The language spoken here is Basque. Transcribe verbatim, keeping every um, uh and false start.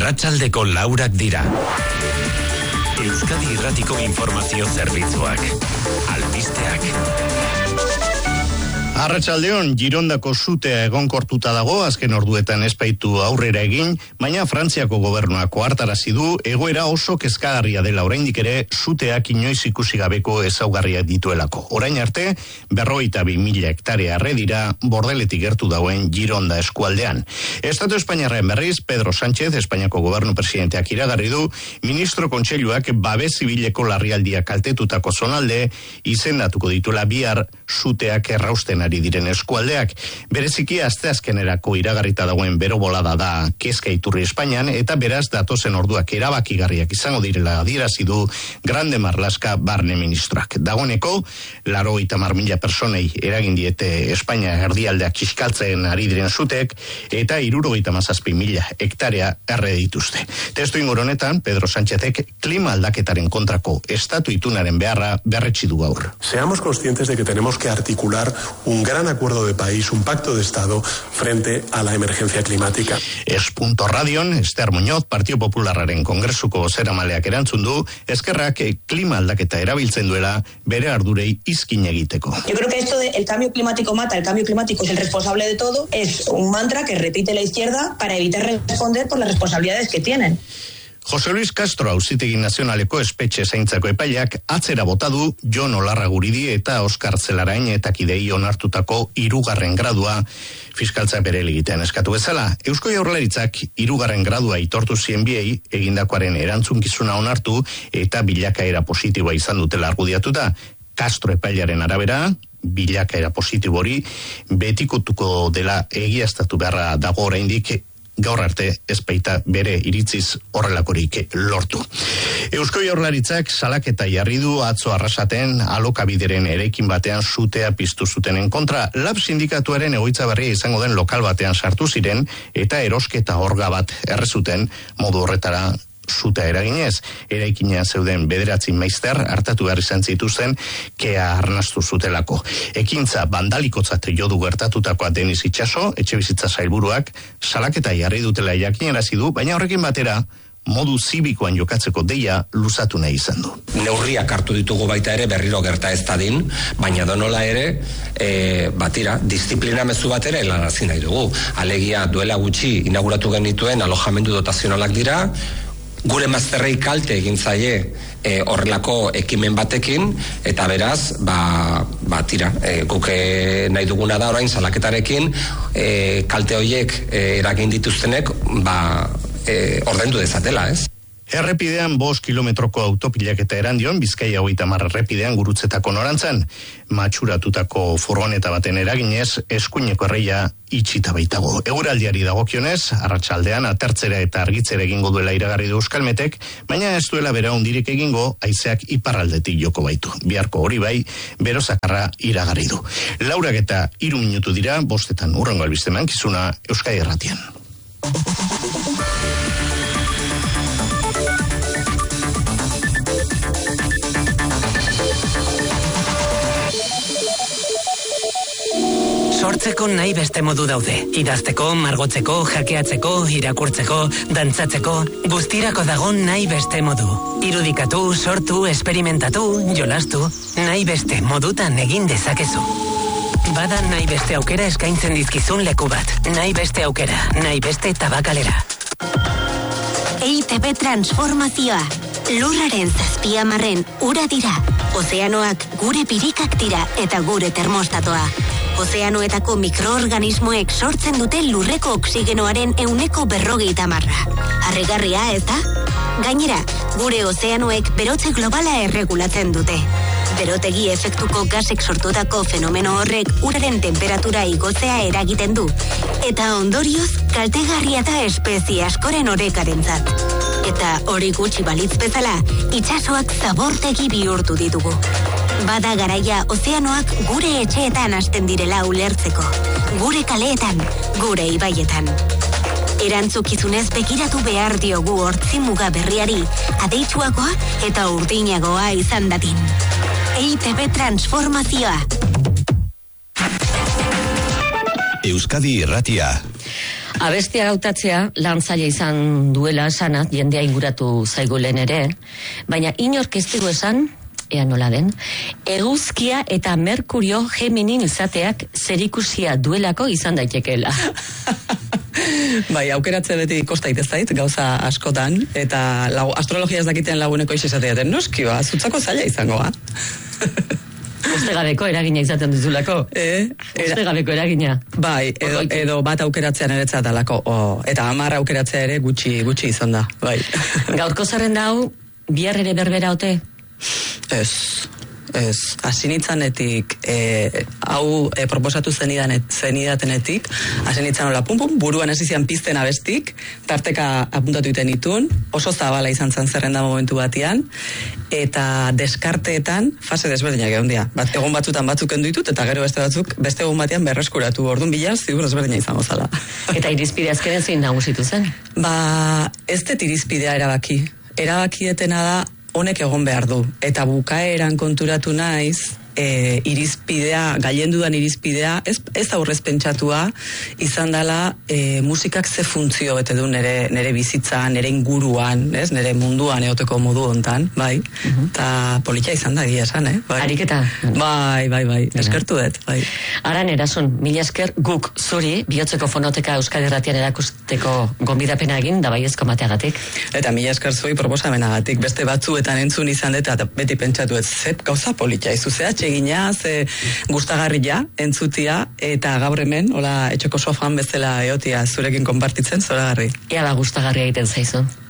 Arratsaldeko laurak dira. Euskadi Irratiko Informazio Zerbitzuak. Albisteak. Arratsaldeon, Girondako sutea egonkortuta dago, azken orduetan espaitu aurrera egin, baina Frantziako gobernuak ohartarazi du egoera oso kezkagarria dela oraindik ere suteak inoiz ikusi gabeko ezaugarriak dituelako. Orain arte, berrogeita bi mila hektarea erre dira Bordeletik gertu dagoen Gironda eskualdean. Estatu Espainiarren berriz, Pedro Sánchez, Espainiako gobernu presidenteak iragarri du, ministro kontseiluak babes zibileko larrialdia kaltetutako zonalde izendatuko dituela bihar suteak errausten ari diren eskualdeak. Bereziki asteazkenerako iragarrita dagoen bero bolada da kezka iturri Espainian, eta beraz datozen orduak erabakigarriak izango direla adierazi du Grande Marlaska barne ministroak. Dagoeneko, laurogeita hamar mila personei eragin diete Espainia erdialdeak kiskaltzen ari diren sutek, eta hirurogeita hamazazpi mila hektarea erre dituzte. Testu inguru honetan, Pedro Sánchezek klima aldaketaren kontrako estatu itunaren beharra berretsi du gaur. Seamos conscientes de que tenemos que articular un gran acuerdo de país, un pacto de Estado frente a la emergencia climática. Es punto radion, Ester Muñoz, Partido Popularraren kongresuko bozeramaleak erantzun du, eskerrak klima aldaketa erabiltzen duela bere ardurei izkin egiteko. Yo creo que esto de el cambio climático mata, el cambio climático es el responsable de todo, es un mantra que repite la izquierda para evitar responder por las responsabilidades que tienen. Jose Luis Castro Auzitegi Nazionaleko espetxe zaintzako epaileak atzera bota du Jon Olarraguridi eta Oskar Zelarain eta kidei onartutako hirugarren gradua fiskaltza bere egitean eskatu bezala. Eusko Jaurlaritzak hirugarren gradua aitortu zien biei egindakoaren erantzunkizuna onartu eta bilakaera positiboa izan dutela argudiatuta. Castro epailearen arabera, bilakaera positibo hori betikotuko dela egiaztatu beharra dago oraindik, gaur arte ez baita bere iritziz horrelakorik lortu. Eusko Jaurlaritzak salaketa jarri du atzo Arrasaten alokabideren eraikin batean sutea piztu zutenen kontra. Lab sindikatuaren egoitza berria izango den lokal batean sartu ziren eta erosketa orga bat errezuten modu horretara suta eraginez. Eraikinean zeuden bederatzi maizter hartatu behar izan zituzten kea arnastu zutelako. Ekintza bandalikotzat jo du gertatutakoa Denis Itxaso, etxebizitza sailburuak, salaketa jarri dutela jakinarazi du, baina horrekin batera modu zibikoan jokatzeko deia luzatu nahi izan du. Neurriak hartu ditugu baita ere berriro gerta ez dadin, baina donola ere, e, batira, disiplina mezu bat ere helarazi nahi dugu. Alegia duela gutxi inauguratu genituen alojamendu dotazionalak dira, gure mazterrei kalte egin zaie e, horrelako ekimen batekin, eta beraz, ba, ba tira, e, guk nahi duguna da orain salaketarekin e, kalte horiek e, eragin dituztenek, ba, e, ordaindu dezatela, ez? Errepidean bost kilometroko autopilaketa erandion, Bizkaia hogeita hamar errepidean gurutzetako norantzan, matxuratutako furgoneta baten eraginez, eskuineko erreia itxita baitago. Eguraldiari dagokionez, arratsaldean atertzera eta argitzera egingo duela iragarri du Euskalmetek, baina ez duela bera hundirik egingo, haizeak iparraldetik joko baitu. Biharko hori bai, bero zakarra iragarri du. Laurak eta hiru minutu dira, bostetan urrengo albiste mankizuna Euskadi Irratian. Sortzeko nahi beste modu daude. Idazteko, margotzeko, jakeatzeko, irakurtzeko, dantzatzeko, guztirako dago nahi beste modu. Irudikatu, sortu, esperimentatu, jolastu, nahi beste modutan egin dezakezu. Bada nahi beste aukera eskaintzen dizkizun leku bat. Nahi beste aukera, nahi beste tabakalera. E I Te Be transformazioa. Lurraren zazpiamarren ura dira. Ozeanoak gure birikak dira eta gure termostatoa. Ozeanoetako mikroorganismoek sortzen dute lurreko oksigenoaren euneko berrogeita marra. Harrigarria, ez da? Gainera, gure ozeanoek berotze globala erregulatzen dute. Berotegi efektuko gasek sortutako fenomeno horrek uraren temperatura igotzea eragiten du. Eta ondorioz, kaltegarria da espezie askoren orekarentzat. Eta hori gutxi balitz bezala, itsasoak zabortegi bihurtu ditugu. Bada garaia ozeanoak gure etxeetan hasten direla ulertzeko. Gure kaleetan, gure ibaietan. Erantzukizunez begiratu behar diogu hortzimuga berriari, adeitsuagoa eta urdinagoa izan dadin. E I Te Be transformazioa. Euskadi Irratia. Abestia hautatzea lan zaila izan duela esanat, jendea inguratu zaigu lehen ere, baina inork ez dugu esan, ea nola den, eguzkia eta Merkurio Geminin izateak zerikusia duelako izan daitekeela. Bai, aukeratze beti kosta itezait, gauza askotan, eta lau, astrologia ez dakiten laguneko izateaten, noski ba, zutzako zaila izangoa. Ostegabeko eragina izaten duzulako. Eh? Ostegabeko eragina. Bai, edo, edo bat aukeratzean eretzat alako, oh, eta hamar aukeratzea ere gutxi, gutxi izan da, bai. Gaurko zerrenda hau, bihar ere berbera ote? Ez, ez, asinitzanetik, e, hau e, proposatu zenidanet, zenidatenetik, asinitzan hola, pum, pum, buruan esizian pizten abestik, tarteka apuntatu iten itun, oso zabala izan zen zerrenda momentu batian, eta deskarteetan fase desberdinak egon dia. Bat, egon batzutan batzuk kendu ditut, eta gero beste batzuk, beste egun batean berreskuratu, orduan bilaz, zigur desberdina izango zala. Eta irizpide azkenen zein nagusitu zen? Ba, ez dut irizpidea erabaki. Erabakietena da, honek egon behar du. Eta bukaeran konturatu naiz, e, irizpidea, gailendudan irizpidea, ez, ez aurrez pentsatua, izan dela e, musikak ze funtzio bete du nere, nere bizitza, nere inguruan, ez, nere munduan eoteko modu hontan, bai. Eta uh-huh. Politia izan da egia esan, eh? Bai. Ariketa? Bai, bai, bai, eskertu dut, bai. Aran erason, mila esker guk zuri, bihotzeko fonoteka Euskadi Irratian erakusteko gonbidapena egin, da baiezko mateagatik. Eta mila esker zui proposamenagatik, beste batzuetan entzun izan dut, eta beti pentsatu ez, zep gauza politia, izuzea egina, ze gustagarria entzutia, eta gaur hemen, hola, etxeko sofan bezala eotia zurekin konpartitzen, zoragarri. Ea da gustagarria egiten zaizu.